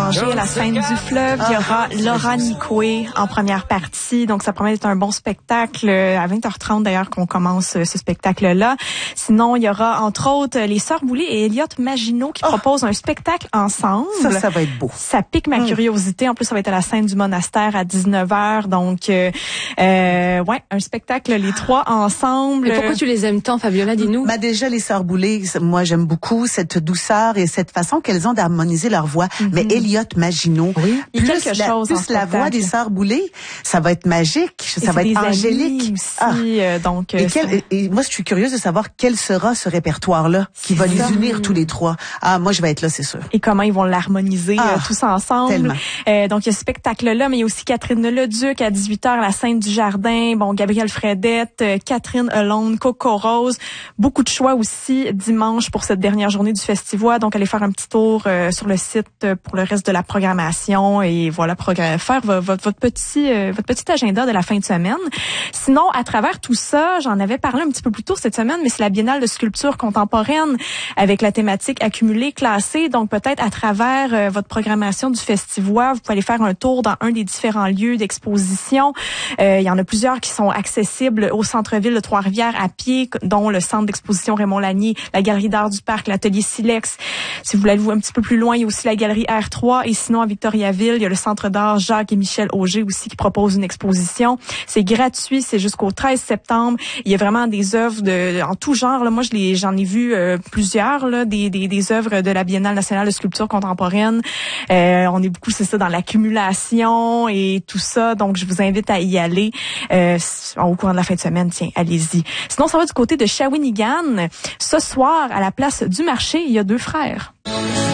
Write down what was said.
Bélanger à la scène du fleuve. Il y aura Laura Nicoué en première partie. Donc, ça promet d'être un bon spectacle. À 20h30, d'ailleurs, qu'on commence ce spectacle-là. Sinon, il y aura, entre autres, les Sœurs Boulay et Elliot Maginot qui proposent un spectacle ensemble. Ça va être beau. Ça pique ma curiosité. En plus, ça va être à la scène du monastère à 19h. Donc, ouais, un spectacle, les trois ensemble. Mais pourquoi tu les aimes tant, Fabiola, dis-nous? Déjà, les Sœurs Boulay, moi, j'aime beaucoup cette douceur et cette façon qu'elles ont d'harmoniser leur voix. Mais Elliot Maginot, il y a quelque chose plus la voix des Sœurs Boulay, ça va être magique, ça va être angélique. Aussi, donc, et moi, je suis curieuse de savoir quel sera ce répertoire-là qui va les unir tous les trois. Ah, moi, je vais être là, c'est sûr. Et comment ils vont l'harmoniser tous ensemble. Tellement. Donc, il y a ce spectacle-là, mais il y a aussi Catherine Leduc à 18h à la scène du Jardin. Bon, Gabrielle Fredette, Catherine Alone, Coco Rose. Beaucoup de choix aussi dimanche pour cette dernière journée du festival. Donc, allez faire un petit tour sur le site pour le reste de la programmation et voilà, faire votre petit agenda de la fin de semaine. Sinon, à travers tout ça, j'en avais parlé un petit peu plus tôt cette semaine, mais c'est la Biennale de sculpture contemporaine avec la thématique accumulée, classée. Donc, peut-être à travers votre programmation du festival, vous pouvez aller faire un tour dans un des différents lieux d'exposition. Il y en a plusieurs qui sont accessibles au centre-ville de Trois-Rivières à pied, dont le centre d'exposition Raymond Lanier, la galerie d'art du parc, l'atelier Silex. Si vous voulez aller un petit peu plus loin, il y a aussi la galerie R3 et sinon à Victoriaville, il y a le centre d'art Jacques et Michel Auger aussi qui propose une exposition. C'est gratuit, c'est jusqu'au 13 septembre. Il y a vraiment des œuvres en tout genre. Là, moi, j'en ai vu plusieurs là, des œuvres de la Biennale nationale de sculpture contemporaine. On est beaucoup, c'est ça, dans l'accumulation et tout ça. Donc, je vous invite à y aller au courant de la fin de semaine. Tiens, allez-y. Sinon, ça va du côté de Shawinigan. Ce soir, à la place du marché, il y a deux frères.